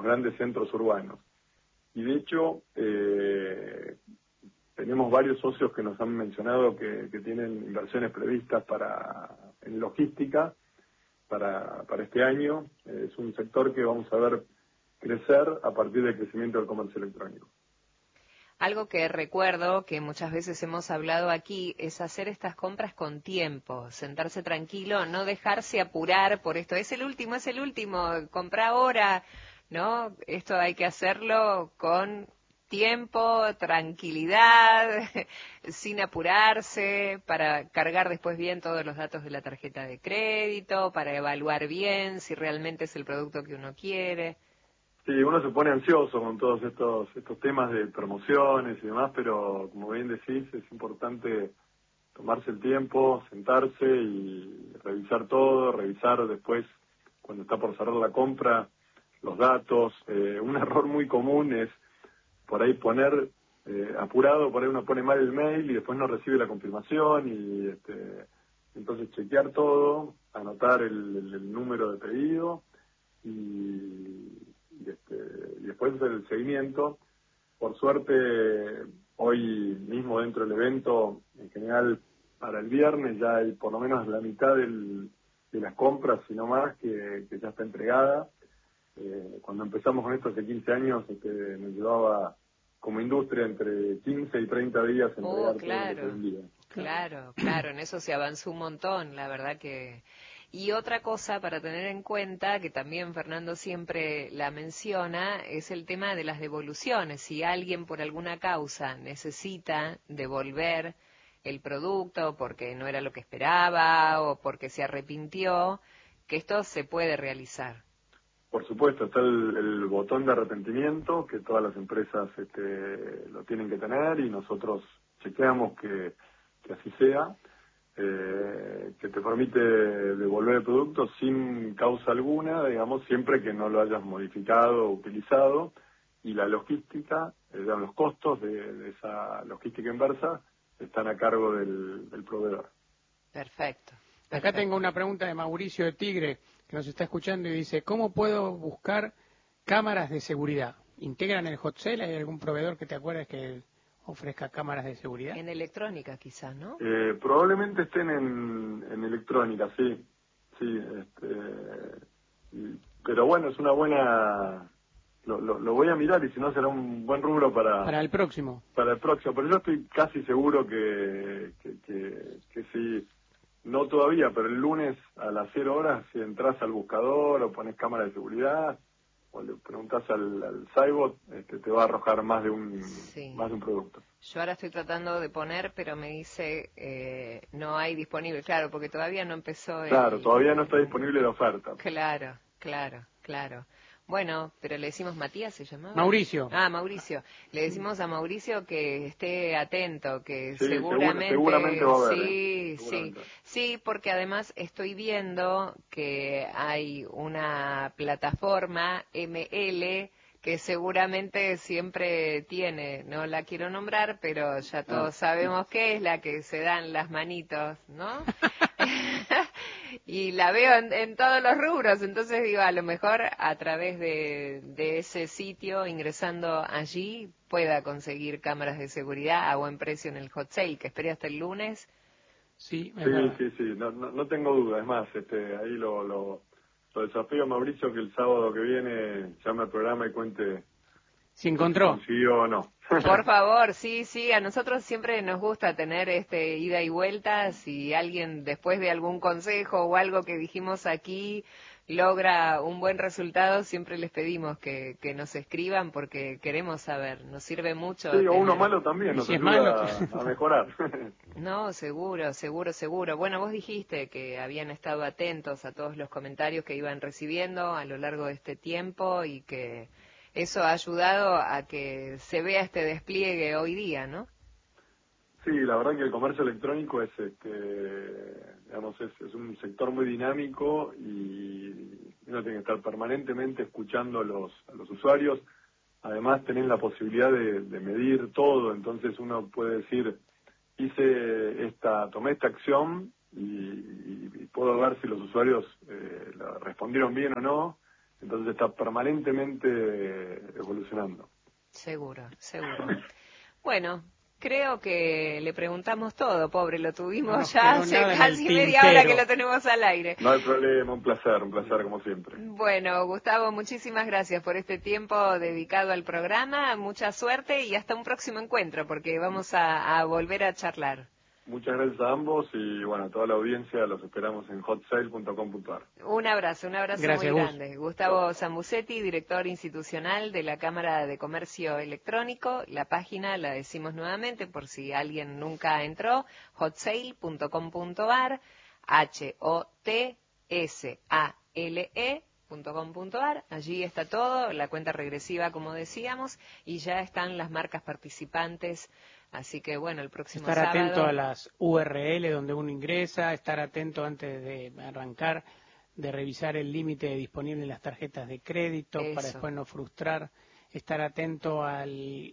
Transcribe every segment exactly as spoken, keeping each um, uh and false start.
grandes centros urbanos. Y de hecho, eh, tenemos varios socios que nos han mencionado que, que tienen inversiones previstas para en logística para, para este año. Eh, es un sector que vamos a ver crecer a partir del crecimiento del comercio electrónico. Algo que recuerdo que muchas veces hemos hablado aquí es hacer estas compras con tiempo, sentarse tranquilo, no dejarse apurar por esto. Es el último, es el último, compra ahora, ¿no? Esto hay que hacerlo con tiempo, tranquilidad, sin apurarse, para cargar después bien todos los datos de la tarjeta de crédito, para evaluar bien si realmente es el producto que uno quiere. Sí, uno se pone ansioso con todos estos estos temas de promociones y demás, pero como bien decís, es importante tomarse el tiempo, sentarse y revisar todo, revisar después, cuando está por cerrar la compra, los datos. Eh, un error muy común es por ahí poner eh, apurado, por ahí uno pone mal el mail y después no recibe la confirmación y este, entonces chequear todo, anotar el, el, el número de pedido y Y, este, y después hacer el seguimiento. Por suerte, hoy mismo dentro del evento, en general para el viernes ya hay por lo menos la mitad del, de las compras, si no más, que, que ya está entregada. Eh, cuando empezamos con esto hace quince años, este, nos llevaba como industria entre quince y treinta días entregar Oh, claro, todo lo que vendía. claro, claro, en eso se avanzó un montón, la verdad que... Y otra cosa para tener en cuenta, que también Fernando siempre la menciona, es el tema de las devoluciones. Si alguien por alguna causa necesita devolver el producto porque no era lo que esperaba o porque se arrepintió, que esto se puede realizar. Por supuesto, está el, el botón de arrepentimiento, que todas las empresas este, lo tienen que tener y nosotros chequeamos que, que así sea. Eh, que te permite devolver el producto sin causa alguna, digamos, siempre que no lo hayas modificado o utilizado, y la logística, eh, los costos de, de esa logística inversa están a cargo del, del proveedor. Perfecto, perfecto. Acá tengo una pregunta de Mauricio de Tigre, que nos está escuchando y dice, ¿cómo puedo buscar cámaras de seguridad? ¿Integran el hot sale? ¿Hay algún proveedor que te acuerdes que ofrezca cámaras de seguridad? En electrónica quizás, ¿no? Eh, probablemente estén en, en electrónica, sí, sí, este, y, pero bueno, es una buena, lo, lo, lo voy a mirar y si no será un buen rubro para para el próximo. Para el próximo, pero yo estoy casi seguro que, que, que, que sí, no todavía, pero el lunes a las cero horas, si entras al buscador o pones cámara de seguridad, o le preguntas al, al Cybot, este, te va a arrojar más de un Sí. más de un producto. Yo ahora estoy tratando de poner, pero me dice eh, no hay disponible. Claro, porque todavía no empezó el... Claro, todavía no está disponible la oferta. Claro, claro, claro. Bueno, pero le decimos Matías, ¿se llamaba? Mauricio. Ah, Mauricio. Le decimos a Mauricio que esté atento, que Sí, seguramente... segura, seguramente va a haber. Sí, ¿eh? sí, sí, porque además estoy viendo que hay una plataforma M L que seguramente siempre tiene, no la quiero nombrar, pero ya todos Ah. sabemos qué es, la que se dan las manitos, ¿no? Y la veo en, en todos los rubros, entonces digo, a lo mejor a través de, de ese sitio, ingresando allí, pueda conseguir cámaras de seguridad a buen precio en el hot sale, que esperé hasta el lunes. Sí, es Sí, verdad. sí, sí, no, no, no tengo duda, es más, este, ahí lo, lo, lo desafío a Mauricio que el sábado que viene llame al programa y cuente ¿Se encontró? si consiguió o no. Por favor, sí, sí, a nosotros siempre nos gusta tener este ida y vuelta. Si alguien después de algún consejo o algo que dijimos aquí logra un buen resultado, siempre les pedimos que, que nos escriban porque queremos saber, nos sirve mucho. Sí, o tener... uno malo también Y nos si es ayuda malo, a mejorar. No, seguro, seguro, seguro. Bueno, vos dijiste que habían estado atentos a todos los comentarios que iban recibiendo a lo largo de este tiempo y que eso ha ayudado a que se vea este despliegue hoy día, ¿no? Sí, la verdad que el comercio electrónico es, este, digamos, es, es un sector muy dinámico y uno tiene que estar permanentemente escuchando a los, a los usuarios. Además, tenés la posibilidad de, de medir todo, entonces uno puede decir, hice esta, tomé esta acción y, y, y puedo ver si los usuarios eh, la respondieron bien o no. entonces está permanentemente evolucionando. Seguro, seguro. Bueno, creo que le preguntamos todo, pobre, lo tuvimos no ya hace casi media hora que lo tenemos al aire. No hay problema, un placer, un placer como siempre. Bueno, Gustavo, muchísimas gracias por este tiempo dedicado al programa, mucha suerte y hasta un próximo encuentro, porque vamos a, a volver a charlar. Muchas gracias a ambos y bueno, a toda la audiencia los esperamos en hot sale punto com punto a r. Un abrazo, un abrazo gracias, muy Gus. grande. Gustavo Zambucetti, director institucional de la Cámara de Comercio Electrónico. La página la decimos nuevamente por si alguien nunca entró, hot sale punto com punto a r, H O T S A L E punto com punto a r. Allí está todo, la cuenta regresiva como decíamos, y ya están las marcas participantes. Así que bueno, el próximo estar sábado... atento a las U R L donde uno ingresa, estar atento antes de arrancar, de revisar el límite disponible en las tarjetas de crédito Eso. Para después no frustrar, estar atento al,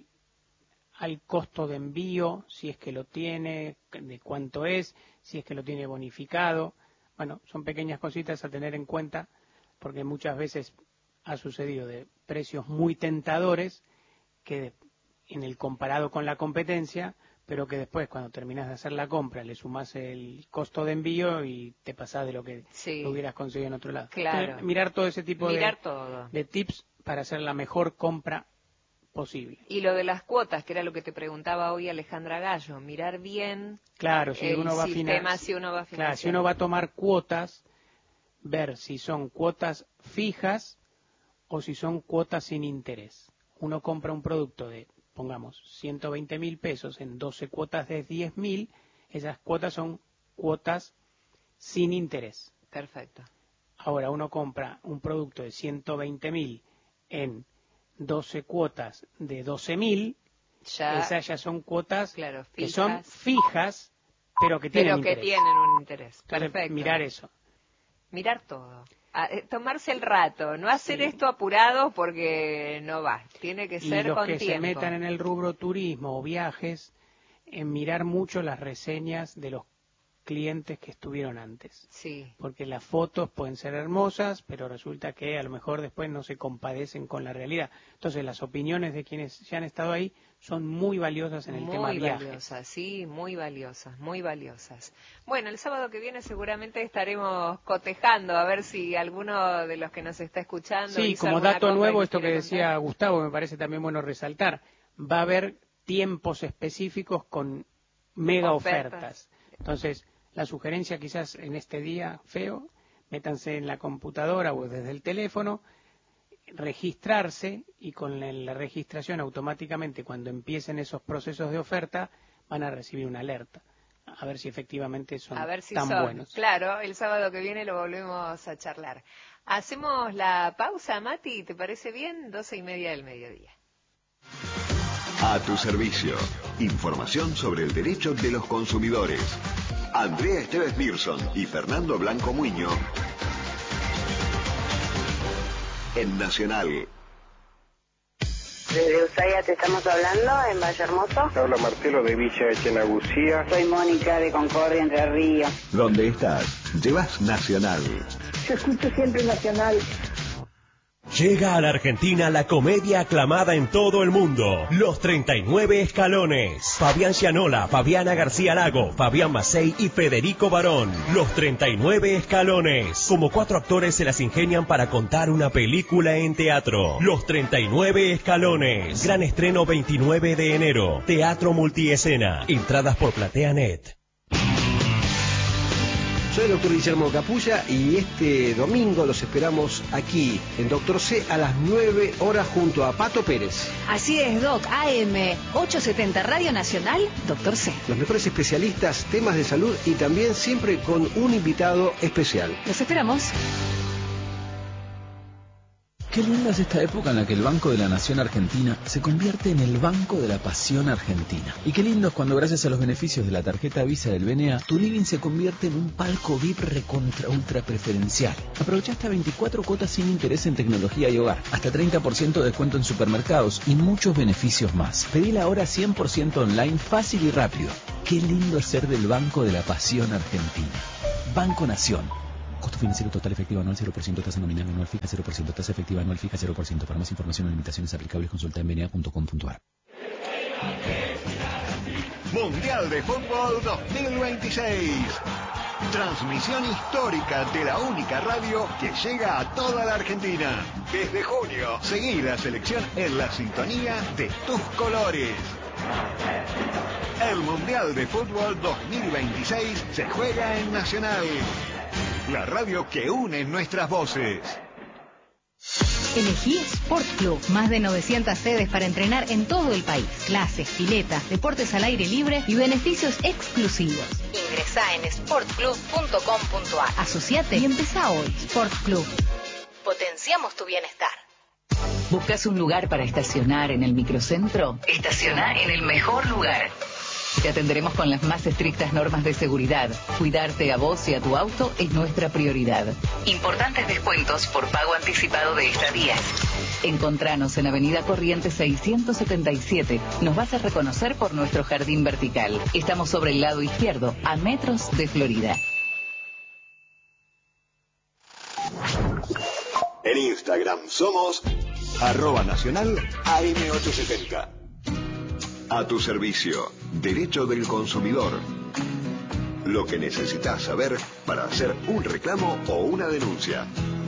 al costo de envío, si es que lo tiene, de cuánto es, si es que lo tiene bonificado. Bueno, son pequeñas cositas a tener en cuenta porque muchas veces ha sucedido de precios muy tentadores que en el comparado con la competencia, pero que después cuando terminas de hacer la compra le sumas el costo de envío y te pasás de lo que sí. hubieras conseguido en otro lado. Claro. Entonces, mirar todo ese tipo mirar de, todo. de tips para hacer la mejor compra posible. Y lo de las cuotas, que era lo que te preguntaba hoy Alejandra Gallo, mirar bien claro, si el uno va sistema, a si uno va a financiar. Claro, si uno va a tomar cuotas, ver si son cuotas fijas o si son cuotas sin interés. Uno compra un producto de pongamos ciento veinte mil pesos en doce cuotas de diez mil, esas cuotas son cuotas sin interés. Perfecto. Ahora uno compra un producto de ciento veinte mil en doce cuotas de doce mil, esas ya son cuotas claro, que son fijas, pero que tienen pero que interés. tienen un interés. Entonces, perfecto. mirar eso. Mirar todo. A, eh, tomarse el rato, no hacer sí. esto apurado porque no va, tiene que ser y los con que tiempo. se metan en el rubro turismo o viajes, en mirar mucho las reseñas de los clientes que estuvieron antes. Sí. Porque las fotos pueden ser hermosas, pero resulta que a lo mejor después no se compadecen con la realidad. Entonces las opiniones de quienes ya han estado ahí son muy valiosas en el muy tema viajes. Muy valiosas, sí, muy valiosas, muy valiosas. Bueno, el sábado que viene seguramente estaremos cotejando a ver si alguno de los que nos está escuchando... Sí, hizo como dato compra nuevo, que esto que contar. decía Gustavo, me parece también bueno resaltar, va a haber tiempos específicos con mega ofertas. ofertas. Entonces, la sugerencia quizás en este día feo, métanse en la computadora o desde el teléfono, registrarse y con la registración automáticamente cuando empiecen esos procesos de oferta van a recibir una alerta. A ver si efectivamente son a ver si tan son. buenos. Claro, el sábado que viene lo volvemos a charlar. Hacemos la pausa, Mati, ¿te parece bien? Doce y media del mediodía. A tu servicio. Información sobre el derecho de los consumidores. Andrea Esteves Nilsson y Fernando Blanco Muño en Nacional. Desde Ushuaia te estamos hablando, en Valle Hermoso. Habla Marcelo de Villa Echenagucía. Soy Mónica de Concordia, Entre Ríos. ¿Dónde estás? Llevas Nacional. Yo escucho siempre Nacional. Llega a la Argentina la comedia aclamada en todo el mundo, Los treinta y nueve Escalones. Fabián Gianola, Fabiana García Lago, Fabián Macei y Federico Barón. Los treinta y nueve Escalones. Como cuatro actores se las ingenian para contar una película en teatro. Los treinta y nueve Escalones. Gran estreno veintinueve de enero. Teatro Multiescena. Entradas por PlateaNet. Soy el doctor Guillermo Capulla y este domingo los esperamos aquí en Doctor C a las nueve horas junto a Pato Pérez. Así es, Doc, A M ochocientos setenta Radio Nacional, Doctor C. Los mejores especialistas, temas de salud y también siempre con un invitado especial. Los esperamos. Qué linda es esta época en la que el Banco de la Nación Argentina se convierte en el Banco de la Pasión Argentina. Y qué lindo es cuando gracias a los beneficios de la tarjeta Visa del B N A, tu living se convierte en un palco V I P recontra ultra preferencial. Aprovecha hasta veinticuatro cuotas sin interés en tecnología y hogar, hasta treinta por ciento de descuento en supermercados y muchos beneficios más. Pedila ahora cien por ciento online, fácil y rápido. Qué lindo es ser del Banco de la Pasión Argentina. Banco Nación. Costo financiero total efectivo anual cero por ciento, tasa nominal anual fija cero por ciento, tasa efectiva anual fija cero por ciento. Para más información o limitaciones aplicables consulta en b n a punto com punto a r. Mundial de Fútbol dos mil veintiséis. Transmisión histórica de la única radio que llega a toda la Argentina. Desde junio, seguí la selección en la sintonía de tus colores. El Mundial de Fútbol dos mil veintiséis se juega en Nacional, la radio que une nuestras voces. Elegí Sport Club, más de novecientas sedes para entrenar en todo el país. Clases, piletas, deportes al aire libre y beneficios exclusivos. Ingresá en sport club punto com punto a r. Asociate y empezá hoy. Sport Club. Potenciamos tu bienestar. ¿Buscas un lugar para estacionar en el microcentro? Estaciona en el mejor lugar. Te atenderemos con las más estrictas normas de seguridad. Cuidarte a vos y a tu auto es nuestra prioridad. Importantes descuentos por pago anticipado de estadías. Encontranos en Avenida Corrientes seiscientos setenta y siete. Nos vas a reconocer por nuestro jardín vertical. Estamos sobre el lado izquierdo, a metros de Florida. En Instagram somos arroba nacional A M ochocientos setenta. A tu servicio, Derecho del Consumidor. Lo que necesitas saber para hacer un reclamo o una denuncia.